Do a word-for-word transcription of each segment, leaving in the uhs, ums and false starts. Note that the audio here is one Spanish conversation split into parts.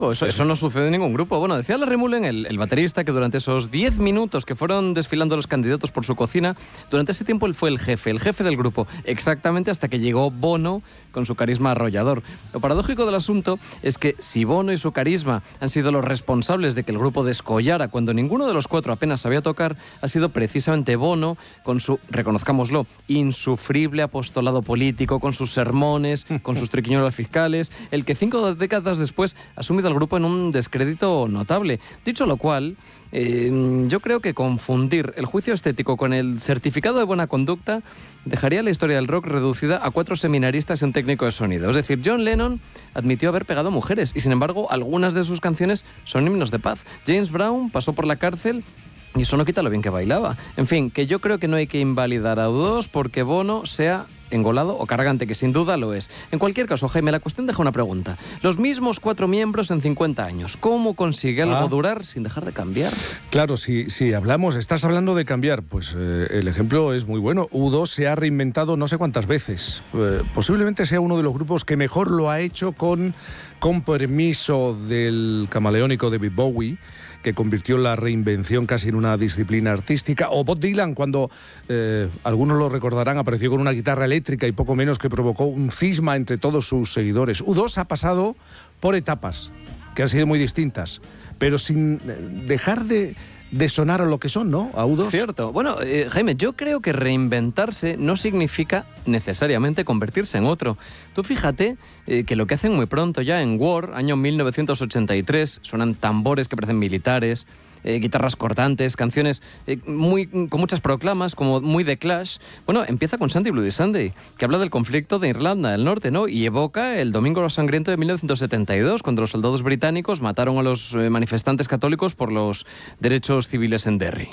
Eso, eso no sucede en ningún grupo. Bueno, decía Larry Mullen, el, el baterista, que durante esos diez minutos que fueron desfilando los candidatos por su cocina, durante ese tiempo él fue el jefe, el jefe del grupo, exactamente hasta que llegó Bono con su carisma arrollador. Lo paradójico del asunto es que si Bono y su carisma han sido los responsables de que el grupo descollara cuando ninguno de los cuatro apenas sabía tocar, ha sido precisamente Bono, con su, reconozcámoslo, insufrible apostolado político, con sus sermones, con sus triquiñuelas fiscales, el que cinco décadas después ha asumido al grupo en un descrédito notable. Dicho lo cual, eh, yo creo que confundir el juicio estético con el certificado de buena conducta dejaría la historia del rock reducida a cuatro seminaristas y un técnico de sonido. Es decir, John Lennon admitió haber pegado a mujeres y, sin embargo, algunas de sus canciones son himnos de paz. James Brown pasó por la cárcel y eso no quita lo bien que bailaba. En fin, que yo creo que no hay que invalidar a U dos porque Bono sea engolado o cargante, que sin duda lo es. En cualquier caso, Jaime, la cuestión deja una pregunta. Los mismos cuatro miembros en cincuenta años, ¿cómo consigue algo ah. durar sin dejar de cambiar? Claro, si, si hablamos, estás hablando de cambiar, pues eh, el ejemplo es muy bueno. U dos se ha reinventado no sé cuántas veces. Eh, posiblemente sea uno de los grupos que mejor lo ha hecho con, con permiso del camaleónico David Bowie, que convirtió la reinvención casi en una disciplina artística, o Bob Dylan, cuando, eh, algunos lo recordarán, apareció con una guitarra eléctrica y poco menos que provocó un cisma entre todos sus seguidores. U dos ha pasado por etapas, que han sido muy distintas, pero sin dejar de... de sonar a lo que son, ¿no? A U dos. Cierto. Bueno, eh, Jaime, yo creo que reinventarse no significa necesariamente convertirse en otro. Tú fíjate eh, que lo que hacen muy pronto ya en War, año mil novecientos ochenta y tres, suenan tambores que parecen militares, eh, guitarras cortantes, canciones eh, muy, con muchas proclamas, como muy de Clash. Bueno, empieza con Sunday Bloody Sunday, que habla del conflicto de Irlanda del Norte, ¿no? Y evoca el Domingo Sangriento de mil novecientos setenta y dos, cuando los soldados británicos mataron a los eh, manifestantes católicos por los derechos civiles en Derry.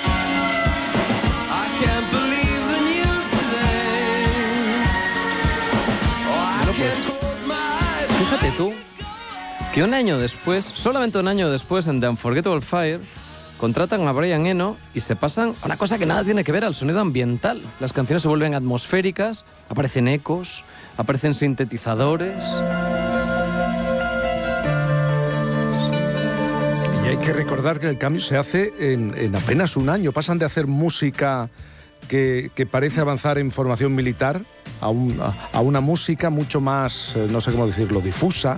Bueno, pues, fíjate tú que un año después, solamente un año después, en The Unforgettable Fire, contratan a Brian Eno y se pasan a una cosa que nada tiene que ver, al sonido ambiental. Las canciones se vuelven atmosféricas, aparecen ecos, aparecen sintetizadores. Y hay que recordar que el cambio se hace en, en apenas un año. Pasan de hacer música que, que parece avanzar en formación militar a, un, a, a una música mucho más, no sé cómo decirlo, difusa,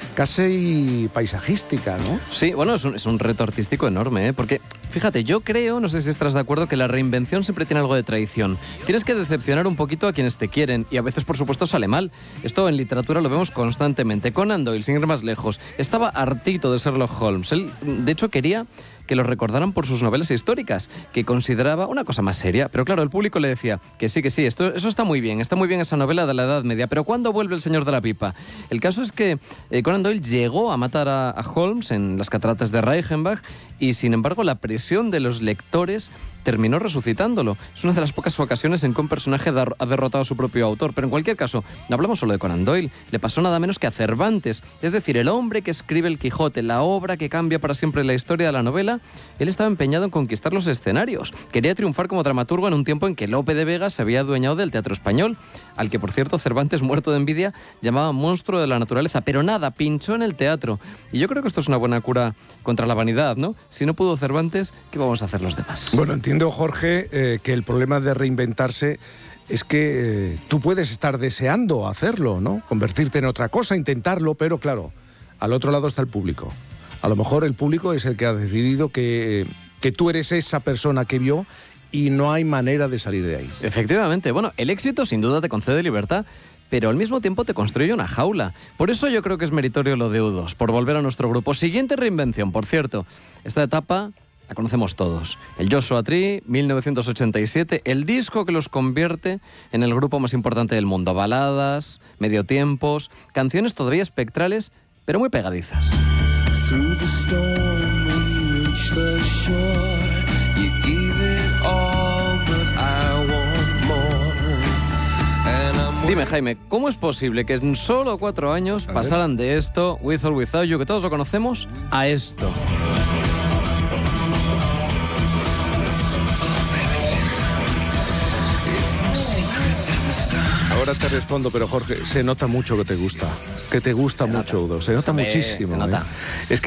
casi paisajística, ¿no? Sí, bueno, es un, es un reto artístico enorme, ¿eh? Porque, fíjate, yo creo, no sé si estarás de acuerdo, que la reinvención siempre tiene algo de traición. Tienes que decepcionar un poquito a quienes te quieren y a veces, por supuesto, sale mal. Esto en literatura lo vemos constantemente. Conan Doyle, sin ir más lejos, estaba hartito de Sherlock Holmes. Él, de hecho, quería que lo recordaran por sus novelas históricas, que consideraba una cosa más seria. Pero claro, el público le decía que sí, que sí, esto, eso está muy bien, está muy bien esa novela de la Edad Media, pero ¿cuándo vuelve el señor de la pipa? El caso es que eh, Conan Doyle llegó a matar a, a Holmes en las cataratas de Reichenbach y, sin embargo, la presión de los lectores terminó resucitándolo. Es una de las pocas ocasiones en que un personaje ha derrotado a su propio autor. Pero en cualquier caso, no hablamos solo de Conan Doyle. Le pasó nada menos que a Cervantes. Es decir, el hombre que escribe el Quijote, la obra que cambia para siempre la historia de la novela, él estaba empeñado en conquistar los escenarios. Quería triunfar como dramaturgo en un tiempo en que Lope de Vega se había adueñado del teatro español, al que, por cierto, Cervantes, muerto de envidia, llamaba monstruo de la naturaleza. Pero nada, pinchó en el teatro. Y yo creo que esto es una buena cura contra la vanidad, ¿no? Si no pudo Cervantes, ¿qué vamos a hacer los demás? Bueno, entiendo, Jorge, eh, que el problema de reinventarse es que eh, tú puedes estar deseando hacerlo, ¿no? Convertirte en otra cosa, intentarlo, pero claro, al otro lado está el público. A lo mejor el público es el que ha decidido que, que tú eres esa persona que vio y no hay manera de salir de ahí. Efectivamente. Bueno, el éxito sin duda te concede libertad, pero al mismo tiempo te construye una jaula. Por eso yo creo que es meritorio lo de U dos, por volver a nuestro grupo. Siguiente reinvención, por cierto. Esta etapa la conocemos todos. El Joshua Tree, mil novecientos ochenta y siete, el disco que los convierte en el grupo más importante del mundo. Baladas, mediotiempos, canciones todavía espectrales, pero muy pegadizas. Dime, Jaime, ¿cómo es posible que en solo cuatro años pasaran de esto, With or Without You, que todos lo conocemos, a esto? ahora te respondo, pero Jorge, se nota mucho que te gusta. Que te gusta Se mucho, nota. Udo. Se nota Hombre, muchísimo. se nota. ¿eh? Es que